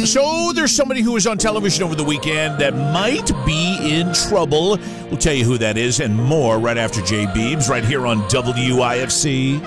So there's somebody who was on television over the weekend that might be in trouble. We'll tell you who that is and more right after Jay Beebs right here on WIFC.